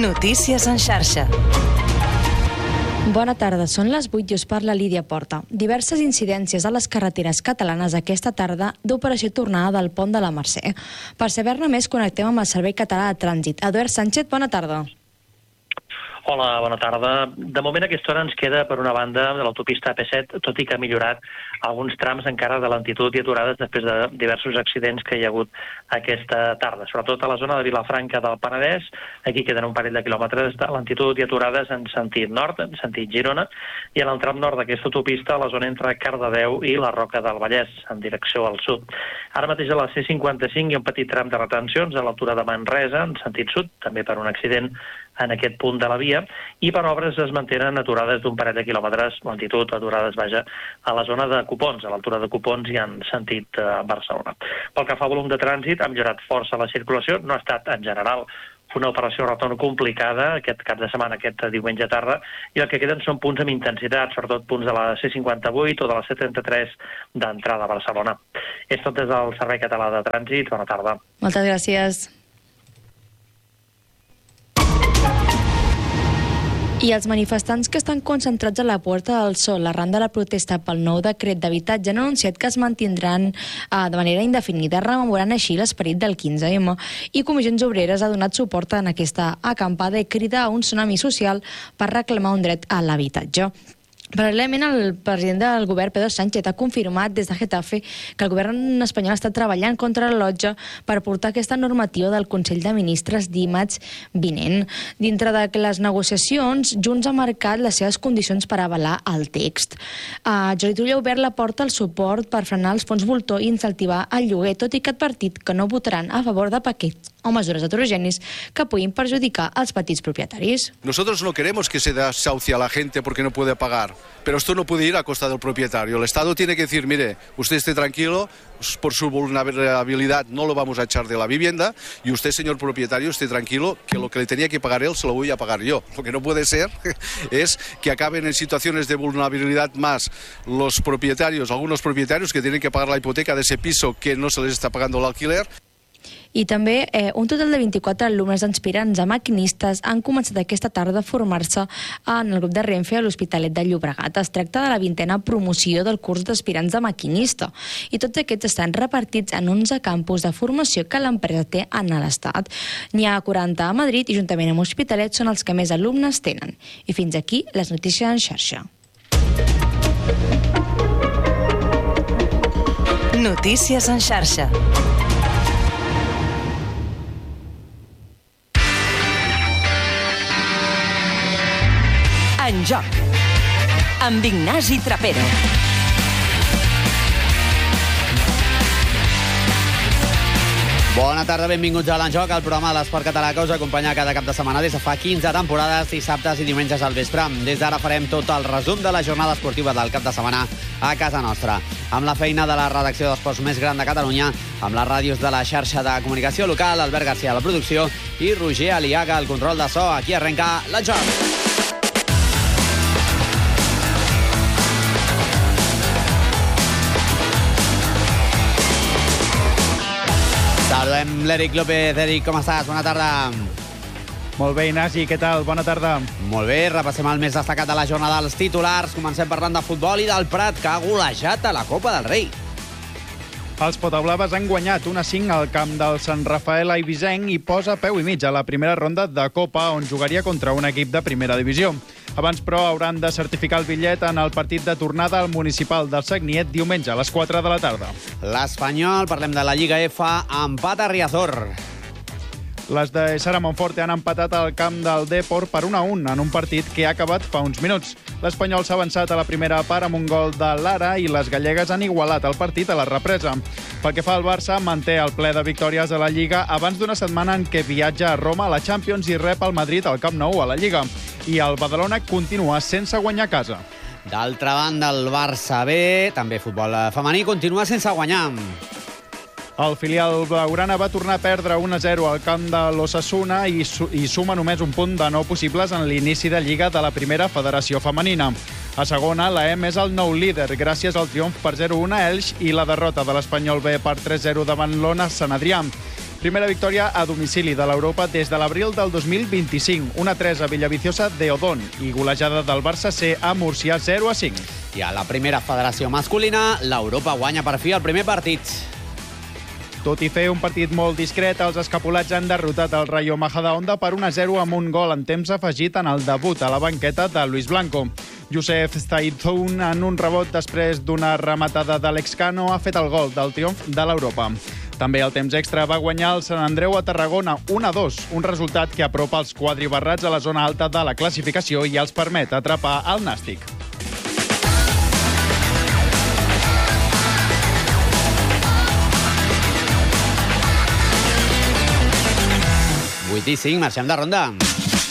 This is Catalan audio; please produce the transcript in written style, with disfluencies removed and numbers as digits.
Notícies en xarxa. Bona tarda, són les 8 i us parla Lídia Porta. Diverses incidències a les carreteres catalanes aquesta tarda d'operació tornada del pont de la Mercè. Per saber-ne més, connectem amb el Servei Català de Trànsit. Eduard Sánchez, bona tarda. Hola, bona tarda. De moment a aquesta hora ens queda, per una banda, de l'autopista AP7, tot i que ha millorat alguns trams encara de lentitud i aturades després de diversos accidents que hi ha hagut aquesta tarda. Sobretot a la zona de Vilafranca del Penedès, aquí queden un parell de quilòmetres de lentitud i aturades en sentit nord, en sentit Girona, i en el tram nord d'aquesta autopista, a la zona entre Cardedeu i la Roca del Vallès, en direcció al sud. Ara mateix a la C55 hi ha un petit tram de retencions a l'altura de Manresa, en sentit sud, també per un accident en aquest punt de la via, i per obres es mantenen aturades d'un parell de quilòmetres, lentitud, aturades, vaja, a la zona de Copons, a l'altura de Copons i en sentit Barcelona. Pel que fa a volum de trànsit, ha millorat força la circulació, no ha estat, en general, una operació retorn complicada aquest cap de setmana, aquest diumenge tarda, i el que queden són punts amb intensitat, sobretot punts de la C58 o de la C33 d'entrada a Barcelona. És tot des del Servei Català de Trànsit. Bona tarda. Moltes gràcies. I els manifestants que estan concentrats a la Puerta del Sol arran de la protesta pel nou decret d'habitatge han anunciat que es mantindran de manera indefinida, rememorant així l'esperit del 15M. I Comissions Obreres ha donat suport en aquesta acampada i crida a un tsunami social per reclamar un dret a l'habitatge. Paral·lelament, el president del govern, Pedro Sánchez, ha confirmat des de Getafe que el govern espanyol està treballant contra la Lotja per portar aquesta normativa del Consell de Ministres dimarts vinent. Dintre de les negociacions, Junts ha marcat les seves condicions per avalar el text. Jordi Turull ha obert la porta al suport per frenar els fons voltor i incentivar el lloguer, tot i que ha advertit que no votaran a favor de paquets o mesures heterogènies que puguin perjudicar els petits propietaris. Nosotros no queremos que se desahucie a la gente porque no puede pagar, pero esto no puede ir a costa del propietario. El Estado tiene que decir, mire, usted esté tranquilo, por su vulnerabilidad no lo vamos a echar de la vivienda, y usted, señor propietario, esté tranquilo que lo que le tenía que pagar él se lo voy a pagar yo. Lo que no puede ser es que acaben en situaciones de vulnerabilidad más los propietarios, algunos propietarios que tienen que pagar la hipoteca de ese piso que no se les está pagando el alquiler. I també un total de 24 alumnes aspirants a maquinistes han començat aquesta tarda a formar-se en el grup de Renfe a l'Hospitalet de Llobregat. Es tracta de la 20a promoció del curs d'aspirants de maquinista i tots aquests estan repartits en 11 campus de formació que l'empresa té en l'Estat. N'hi ha 40 a Madrid i juntament amb Hospitalet són els que més alumnes tenen. I fins aquí les notícies en xarxa. Notícies en xarxa. En joc, amb Ignasi Trapero. Bona tarda, benvinguts a l'Enjoc, el programa de l'esport català que us acompanya cada cap de setmana des de fa 15 temporades, dissabtes i diumenges al vespre. Des d'ara farem tot el resum de la jornada esportiva del cap de setmana a casa nostra. Amb la feina de la redacció d'esports més gran de Catalunya, amb les ràdios de la xarxa de comunicació local, Albert García a la producció i Roger Aliaga al control de so. Aquí arrenca l'Enjoc. Saludem l'Eric López. Eric, com estàs? Bona tarda. Molt bé, Ignasi, què tal? Bona tarda. Molt bé, repassem el més destacat de la jornada dels titulars. Comencem parlant de futbol i del Prat, que ha golejat a la Copa del Rei. Els potablaves han guanyat 1-5 al camp del Sant Rafael Eivissenc i posa peu i mig a la primera ronda de Copa, on jugaria contra un equip de primera divisió. Abans, però, hauran de certificar el bitllet en el partit de tornada al municipal del Sagniet diumenge a les 4 de la tarda. L'Espanyol, parlem de la Lliga F, empat a Riazor. Les de Sara Monforte han empatat al camp del Depor per 1-1 en un partit que ha acabat fa uns minuts. L'Espanyol s'ha avançat a la primera part amb un gol de Lara i les gallegues han igualat el partit a la represa. Pel que fa al Barça, manté el ple de victòries a la Lliga abans d'una setmana en què viatja a Roma a la Champions i rep el Madrid al Camp Nou a la Lliga. I el Badalona continua sense guanyar a casa. D'altra banda, el Barça B, també futbol femení, continua sense guanyar. El filial blaugrana va tornar a perdre 1-0 al camp de l'Osasuna i suma només un punt de 9 possibles en l'inici de Lliga de la primera federació femenina. A segona, la EM és el nou líder gràcies al triomf per 0-1 a Elx i la derrota de l'Espanyol B per 3-0 davant l'Ona Sant Adrià. Primera victòria a domicili de l'Europa des de l'abril del 2025. 1-3 a Villaviciosa de Odón i golejada del Barça C a Múrcia 0-5. I a la primera federació masculina, l'Europa guanya per fi el primer partit. Tot i fer un partit molt discret, els escapulats han derrotat el Rayo Majadahonda per 1-0 amb un gol en temps afegit en el debut a la banqueta de Luis Blanco. Youssef Zaidzoun, en un rebot després d'una rematada d'Alex Cano, ha fet el gol del triomf de l'Europa. També al temps extra va guanyar el Sant Andreu a Tarragona 1-2, un resultat que apropa els quadribarrats a la zona alta de la classificació i els permet atrapar el Nàstic. 8:05, marxem de ronda.